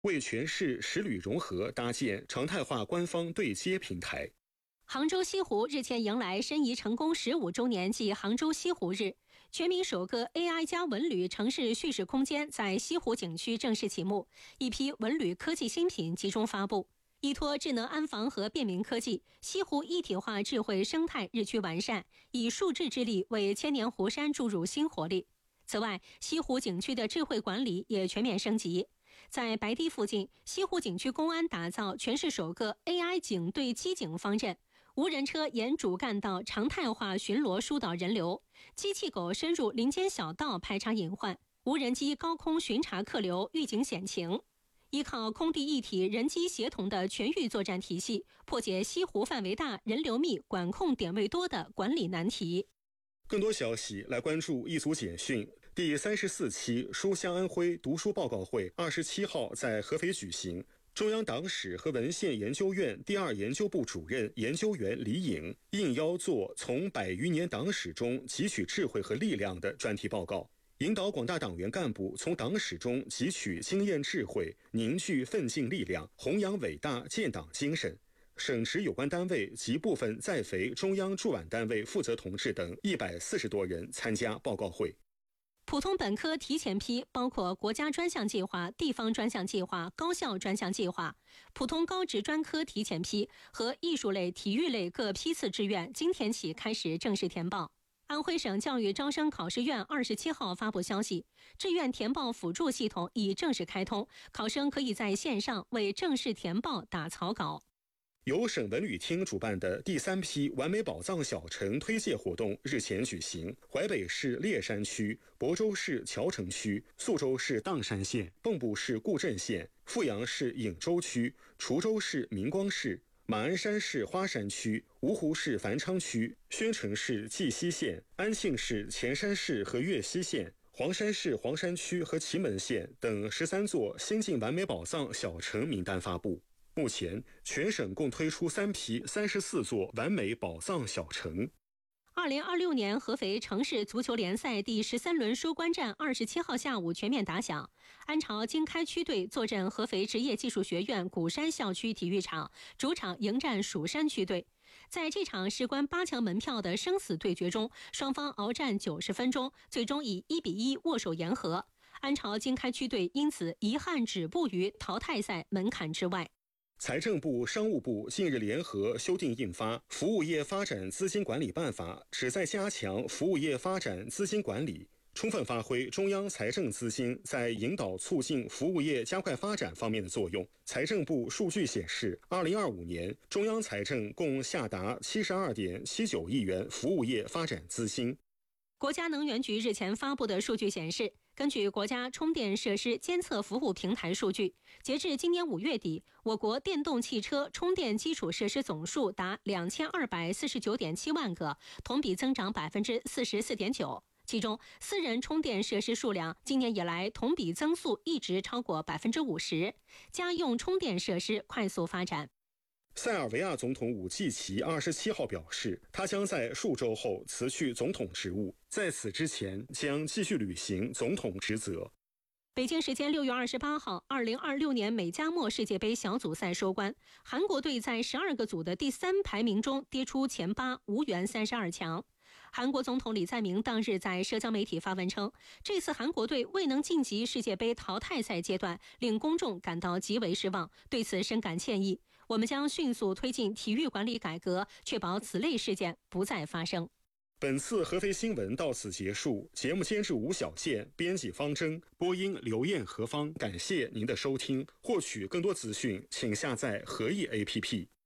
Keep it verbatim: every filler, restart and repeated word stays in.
为全市十旅融合搭建常态化官方对接平台。 杭州西湖日前迎来申遗成功十五周年暨杭州西湖日，全民首个 A I 加文旅城市叙事空间在西湖景区正式启幕，一批文旅科技新品集中发布。依托智能安防和便民科技，西湖一体化智慧生态日趋完善，以数智之力为千年湖山注入新活力。此外，西湖景区的智慧管理也全面升级。在白堤附近，西湖景区公安打造全市首个 A I 警队机警方阵，无人车沿主干道常态化巡逻疏导人流，机器狗深入林间小道排查隐患，无人机高空巡查客流预警险情。依靠空地一体人机协同的全域作战体系，破解西湖范围大、人流密、管控点位多的管理难题。 更多消息来关注一组简讯。第三十四期书香安徽读书报告会二十七号在合肥举行，中央党史和文献研究院第二研究部主任研究员李颖应邀作从百余年党史中汲取智慧和力量的专题报告，引导广大党员干部从党史中汲取经验智慧，凝聚奋进力量，弘扬伟大建党精神。省直有关单位及部分在肥中央驻皖单位负责同志等一百四十多人参加报告会。 普通本科提前批包括国家专项计划、地方专项计划、高校专项计划；普通高职专科提前批和艺术类、体育类各批次志愿今天起开始正式填报。安徽省教育招生考试院二十七号发布消息，志愿填报辅助系统已正式开通，考生可以在线上为正式填报打草稿。 由省文旅厅主办的第三批完美宝藏小城推介活动日前举行，淮北市烈山区、亳州市谯城区、宿州市砀山县、蚌埠市固镇县、阜阳市颍州区、滁州市明光市、马鞍山市花山区、芜湖市繁昌区、宣城市绩溪县、安庆市潜山市和岳西县、黄山市黄山区和祁门县等十三座新晋完美宝藏小城名单发布。目前，全省共推出三批三十四座完美宝藏小城。 二零二六年合肥城市足球联赛第十三轮收官战二十七号下午全面打响，安巢经开区队坐镇合肥职业技术学院鼓山校区体育场，主场迎战蜀山区队。在这场事关八强门票的生死对决中，双方鏖战九十分钟，最终以一比一握手言和。安巢经开区队因此遗憾止步于淘汰赛门槛之外。 财政部、商务部近日联合修订印发《服务业发展资金管理办法》，旨在加强服务业发展资金管理，充分发挥中央财政资金在引导促进服务业加快发展方面的作用。财政部数据显示，二零二五年中央财政共下达七十二点七九亿元服务业发展资金。 国家能源局日前发布的数据显示，根据国家充电设施监测服务平台数据，截至今年五月底，我国电动汽车充电基础设施总数达两千二百四十九点七万个，同比增长百分之四十四点九。其中，私人充电设施数量今年以来同比增速一直超过百分之五十，家用充电设施快速发展。 塞尔维亚总统武契奇二十七号表示，他将在数周后辞去总统职务，在此之前将继续履行总统职责。 北京时间六月二十八号，二零二六年美加墨世界杯小组赛收官，韩国队在十二个组的第三排名中跌出前八，无缘三十二强。韩国总统李在明当日在社交媒体发文称，这次韩国队未能晋级世界杯淘汰赛阶段，令公众感到极为失望，对此深感歉意。我们将迅速推进体育管理改革，确保此类事件不再发生。 本次合肥新闻到此结束，节目监制吴小健，编辑方征，播音刘艳、何芳，感谢您的收听。获取更多资讯，请下载合意 A P P。